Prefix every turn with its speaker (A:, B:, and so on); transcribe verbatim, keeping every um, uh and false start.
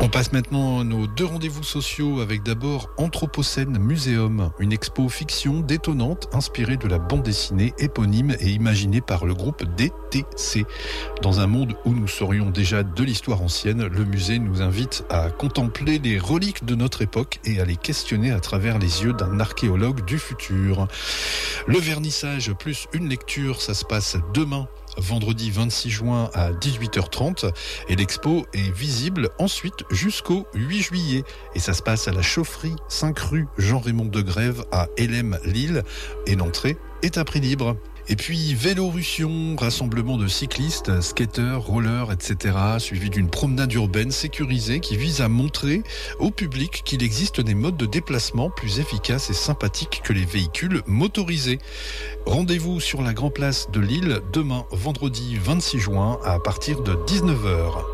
A: On passe maintenant à nos deux rendez-vous sociaux avec d'abord Anthropocène Muséum, une expo fiction détonnante inspirée de la bande dessinée éponyme et imaginée par le groupe D T C. Dans un monde où nous saurions déjà de l'histoire ancienne, le musée nous invite à contempler les reliques de notre époque et à les questionner à travers les yeux d'un archéologue du futur. Le vernissage plus une lecture, ça se passe demain, vendredi vingt-six juin à dix-huit heures trente, et l'expo est visible ensuite jusqu'au huit juillet, et ça se passe à la chaufferie cinq rue Jean-Raymond de Grève à Hélène, Lille, et l'entrée est à prix libre. Et puis Vélorussion, rassemblement de cyclistes, skateurs, rollers, et cetera, suivi d'une promenade urbaine sécurisée qui vise à montrer au public qu'il existe des modes de déplacement plus efficaces et sympathiques que les véhicules motorisés. Rendez-vous sur la Grand Place de Lille demain, vendredi vingt-six juin, à partir de dix-neuf heures.